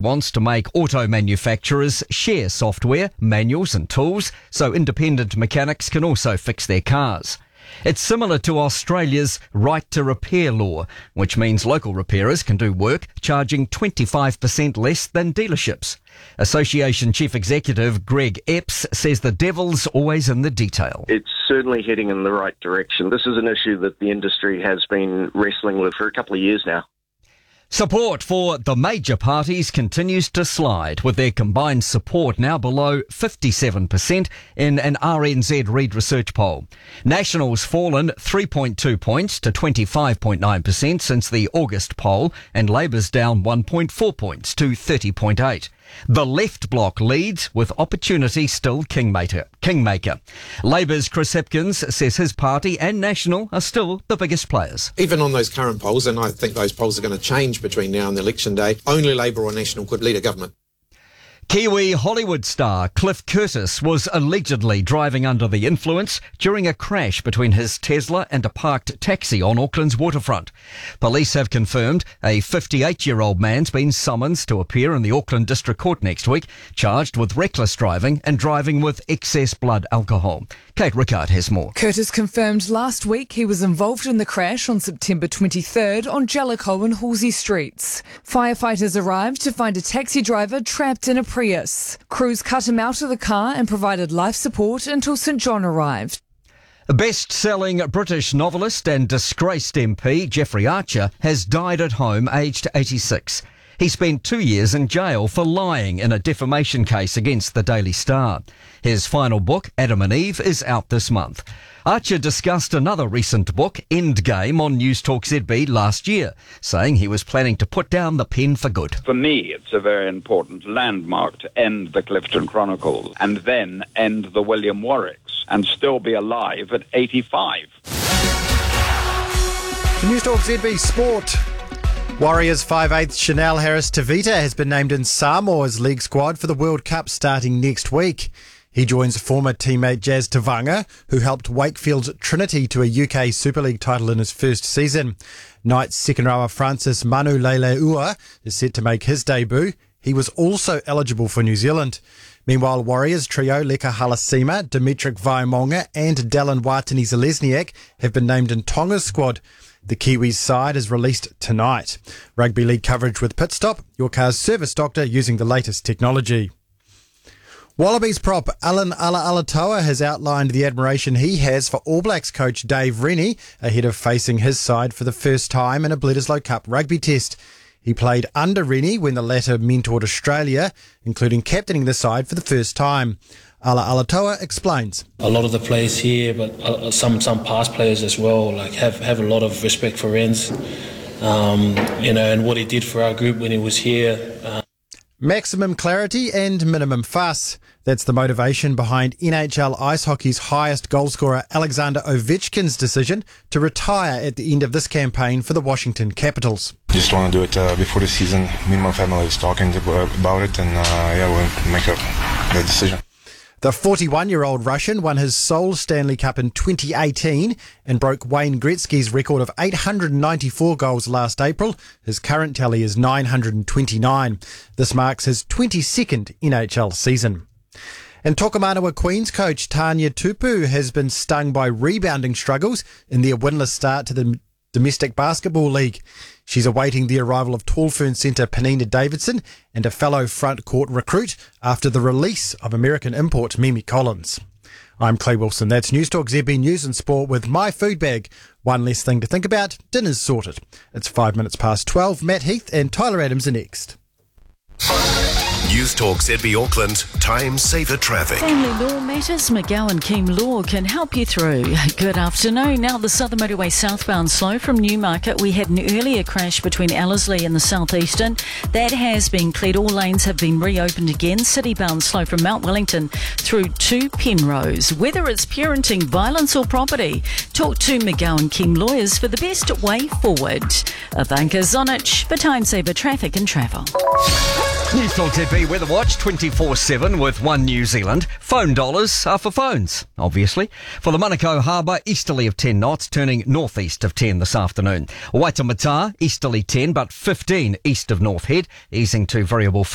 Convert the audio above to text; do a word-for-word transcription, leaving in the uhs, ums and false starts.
wants to make auto manufacturers share software, manuals and tools so independent mechanics can also fix their cars. It's similar to Australia's right to repair law, which means local repairers can do work charging twenty-five percent less than dealerships. Association Chief Executive Greg Epps says the devil's always in the detail. It's certainly heading in the right direction. This is an issue that the industry has been wrestling with for a couple of years now. Support for the major parties continues to slide, with their combined support now below fifty-seven percent in an R N Z Reid research poll. National's fallen three point two points to twenty-five point nine percent since the August poll, and Labour's down one point four points to thirty point eight. The left bloc leads, with Opportunity still kingmaker. kingmaker. Labour's Chris Hipkins says his party and National are still the biggest players. Even on those current polls, and I think those polls are going to change between now and the election day, only Labour or National could lead a government. Kiwi Hollywood star Cliff Curtis was allegedly driving under the influence during a crash between his Tesla and a parked taxi on Auckland's waterfront. Police have confirmed a fifty-eight-year-old man's been summoned to appear in the Auckland District Court next week, charged with reckless driving and driving with excess blood alcohol. Kate Rickard has more. Curtis confirmed last week he was involved in the crash on September twenty-third on Jellicoe and Halsey Streets. Firefighters arrived to find a taxi driver trapped in a Prius. Crews cut him out of the car and provided life support until St John arrived. Best-selling British novelist and disgraced M P Jeffrey Archer has died at home aged eighty-six. He spent two years in jail for lying in a defamation case against the Daily Star. His final book, Adam and Eve, is out this month. Archer discussed another recent book, Endgame, on News Talk Z B last year, saying he was planning to put down the pen for good. For me, it's a very important landmark to end the Clifton Chronicles and then end the William Warwicks and still be alive at eighty-five. For News Talk Z B Sport. Warriors five-eighth Chanel Harris-Tavita has been named in Samoa's league squad for the World Cup starting next week. He joins former teammate Jazz Tavanga, who helped Wakefield's Trinity to a U K Super League title in his first season. Knights second rower Francis Manu Leilua is set to make his debut. He was also eligible for New Zealand. Meanwhile, Warriors trio Leka Halasima, Dimitrik Vaimonga and Dallin Watini-Zalesniak have been named in Tonga's squad. The Kiwis side is released tonight. Rugby league coverage with Pitstop, your car's service doctor using the latest technology. Wallabies prop Alan Ala-Alatoa has outlined the admiration he has for All Blacks coach Dave Rennie ahead of facing his side for the first time in a Bledisloe Cup rugby test. He played under Rennie when the latter mentored Australia, including captaining the side for the first time. Ala-Alatoa explains. A lot of the players here, but uh, some some past players as well, like have, have a lot of respect for Renz, um, you know, and what he did for our group when he was here. Uh, Maximum clarity and minimum fuss. That's the motivation behind N H L Ice Hockey's highest goalscorer Alexander Ovechkin's decision to retire at the end of this campaign for the Washington Capitals. Just want to do it uh, before the season. Me and my family is talking about it, and uh, yeah, we'll make a, a decision. The forty-one-year-old Russian won his sole Stanley Cup in twenty eighteen and broke Wayne Gretzky's record of eight hundred ninety-four goals last April. His current tally is nine hundred twenty-nine. This marks his twenty-second N H L season. And Tokomanawa Queens coach Tanya Tupu has been stung by rebounding struggles in their winless start to the Domestic Basketball League. She's awaiting the arrival of Tall Fern centre Panina Davidson and a fellow front court recruit after the release of American import Mimi Collins. I'm Clay Wilson. That's News Talk Z B News and Sport with my food bag. One less thing to think about. Dinner's sorted. It's five minutes past twelve. Matt Heath and Tyler Adams are next. News Talk Z B Auckland, time saver traffic. Family law matters, McGowan Keem Law can help you through. Good afternoon. Now the Southern Motorway southbound slow from Newmarket. We had an earlier crash between Ellerslie and the southeastern. That has been cleared. All lanes have been reopened again. City-bound slow from Mount Wellington through to Penrose. Whether it's parenting, violence or property, talk to McGowan Keem Lawyers for the best way forward. Ivanka Zonic for time saver traffic and travel. News Talk Z B Weather Watch twenty-four seven with One New Zealand. Phone dollars are for phones, obviously. For the Manukau Harbour, easterly of ten knots, turning northeast of ten this afternoon. Waitemata, easterly ten, but fifteen east of North Head, easing to variable